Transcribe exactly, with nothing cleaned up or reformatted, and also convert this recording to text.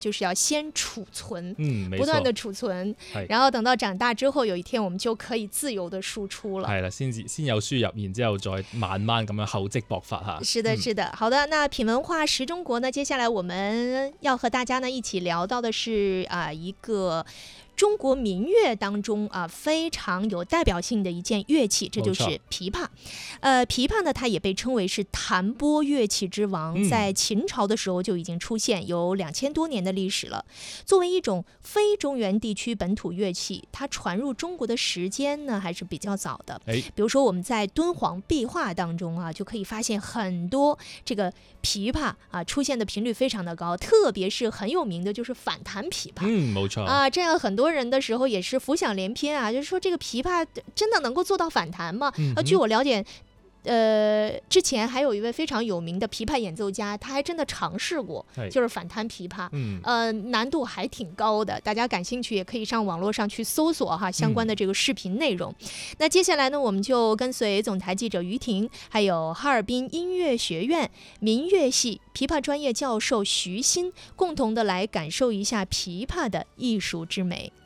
就是要先儲存， 嗯， 不斷的儲存，然後等到長大之後，有一天我們就可以自由的輸出了。 係啦，先先有輸入，然之後再慢慢咁樣厚積薄發哈。 是的，是的。嗯、好的，那品文化識中國呢，接下來我們要和大家呢一起聊到的是啊、呃、一個中國民樂當中啊非常有代表性的一件樂器，這就是琵琶。呃，琵琶呢，它也被稱為是彈撥樂器之王， 嗯、 在秦朝的時候就已經出現，有兩千多年的歷史了。作為一種非中原地區本土樂器，它傳入中國的時間呢還是比較早的。 誒， 比如說我們在敦煌壁畫當中啊，就可以發現很多這個琵琶啊出現的頻率非常的高，特別是很有名的就是反彈琵琶。 嗯，冇錯啊，這樣很多人的時候也是浮想聯翩啊，就是說這個琵琶真的能夠做到反彈嗎？ 嗯、 啊，據我了解，呃，之前還有一位非常有名的琵琶演奏家，他還真的嘗試過，就是反彈琵琶， 嗯， 呃，難度還挺高的。大家感興趣也可以上網絡上去搜索哈相關的這個視頻內容。嗯、那接下來呢，我們就跟隨總台記者於婷，還有哈爾濱音樂學院民樂系琵琶專業教授徐鑫，共同的來感受一下琵琶的藝術之美。